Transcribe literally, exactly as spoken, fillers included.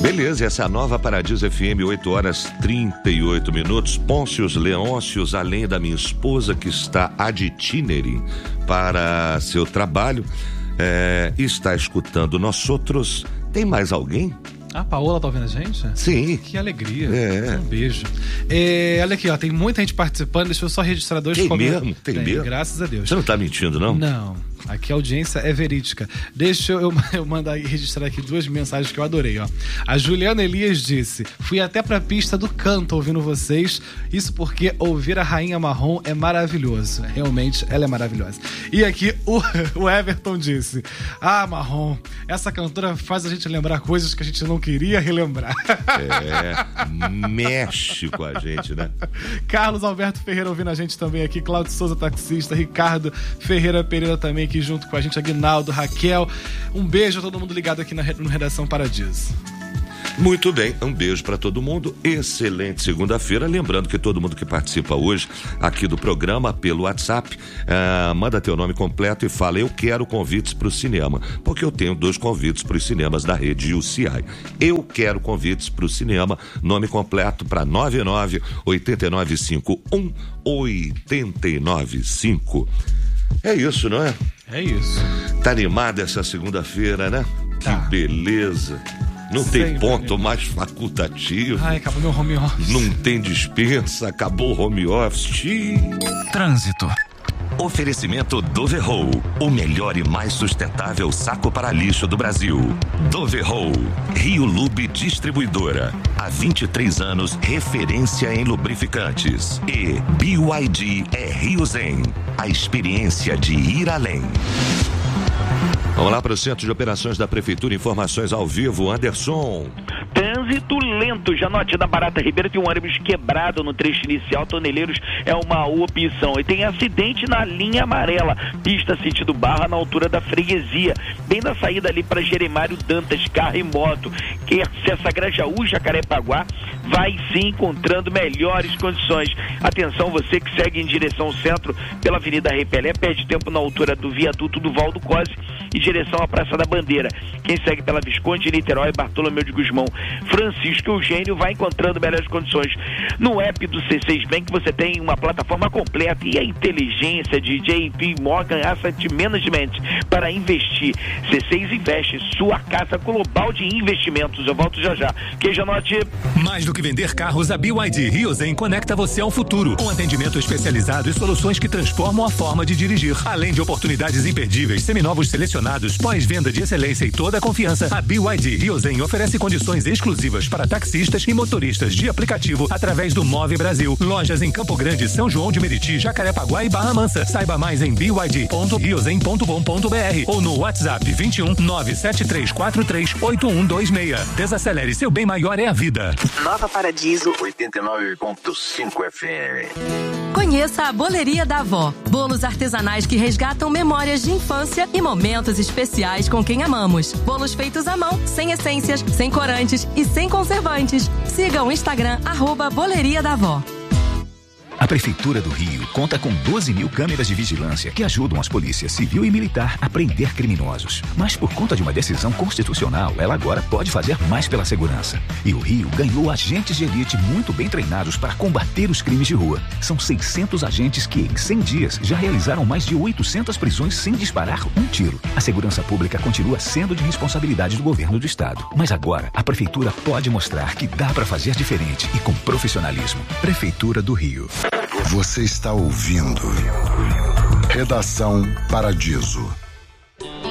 Beleza, essa é a nova Paradiso F M, oito horas e trinta e oito minutos. Pôncios Leôncios, além da minha esposa que está ad itinere para seu trabalho, é, está escutando nós outros. Tem mais alguém? A Paola tá ouvindo a gente? Sim. Que alegria. É. Um beijo. É, olha aqui, ó, tem muita gente participando. Deixa eu só registrar dois Tem comentários. mesmo? Tem, tem mesmo? Graças a Deus. Você não tá mentindo, não? Não. Aqui a audiência é verídica. Deixa eu, eu, eu mandar registrar aqui duas mensagens que eu adorei, ó. A Juliana Elias disse: fui até pra pista do canto ouvindo vocês. Isso porque ouvir a Rainha Marrom é maravilhoso. Realmente, ela é maravilhosa. E aqui o, o Everton disse: ah, Marrom, essa cantora faz a gente lembrar coisas que a gente não queria relembrar. É, mexe com a gente, né? Carlos Alberto Ferreira ouvindo a gente também aqui. Cláudio Souza, taxista. Ricardo Ferreira Pereira também aqui junto com a gente. Aguinaldo, Raquel. Um beijo a todo mundo ligado aqui na, no Redação Paradiso. Muito bem, um beijo para todo mundo. Excelente segunda-feira. Lembrando que todo mundo que participa hoje aqui do programa pelo WhatsApp, uh, manda teu nome completo e fala: eu quero convites para o cinema, porque eu tenho dois convites para os cinemas da rede U C I. Eu quero convites para o cinema, nome completo para nove nove oito nove cinco um oito nove cinco. É isso, não é? É isso. Tá animada essa segunda-feira, né? Tá. Que beleza. Não Sempre, tem ponto né? mais facultativo. Ai, acabou meu home office. Não tem dispensa, acabou o home office. Trânsito. Oferecimento Doverroll, o melhor e mais sustentável saco para lixo do Brasil. Doverroll, Rio Lube Distribuidora. Há vinte e três anos, referência em lubrificantes. E B Y D é Rio Zen, a experiência de ir além. Vamos lá para o Centro de Operações da Prefeitura, informações ao vivo, Anderson. Trânsito lento, Janote, da Barata Ribeira tem um ônibus quebrado no trecho inicial, Toneleiros é uma opção. E tem acidente na linha amarela, pista sentido Barra, na altura da freguesia, bem na saída ali para Jeremário Dantas, carro e moto. Quem acessa Grajaú, Jacarepaguá, vai sim encontrando melhores condições. Atenção, você que segue em direção ao centro pela Avenida Repelé, perde tempo na altura do viaduto do Valdo Cose em direção à Praça da Bandeira. Quem segue pela Visconde, Niterói, Bartolomeu de Gusmão, Francisco Eugênio, vai encontrando melhores condições. No app do C seis Bank você tem uma plataforma completa e a inteligência de J P Morgan Asset Management para investir. C seis Investe, sua casa global de investimentos. Eu volto já já. Que Janote. Mais do que vender carros, a B Y D Rio Zen conecta você ao futuro, com atendimento especializado e soluções que transformam a forma de dirigir. Além de oportunidades imperdíveis, seminovos selecionados, pós-venda de excelência e toda a confiança, a B Y D Rio Zen oferece condições exclusivas para taxistas e motoristas de aplicativo através do Move Brasil. Lojas em Campo Grande, São João de Meriti, Jacarepaguá e Barra Mansa. Saiba mais em b y d ponto rio zen ponto com ponto b r ou no WhatsApp vinte e um nove sete três quatro três oito um dois seis. Desacelere, seu bem maior é a vida. Nova Paradiso oitenta e nove ponto cinco F M. Conheça a Boleria da Avó. Bolos artesanais que resgatam memórias de infância e momentos especiais com quem amamos. Bolos feitos à mão, sem essências, sem corantes e sem conservantes. Siga o Instagram, arroba Boleria da Avó. A Prefeitura do Rio conta com doze mil câmeras de vigilância que ajudam as polícias civil e militar a prender criminosos. Mas por conta de uma decisão constitucional, ela agora pode fazer mais pela segurança. E o Rio ganhou agentes de elite muito bem treinados para combater os crimes de rua. São seiscentos agentes que, em cem dias, já realizaram mais de oitocentas prisões sem disparar um tiro. A segurança pública continua sendo de responsabilidade do governo do estado. Mas agora, a Prefeitura pode mostrar que dá para fazer diferente e com profissionalismo. Prefeitura do Rio. Você está ouvindo Redação Paradiso.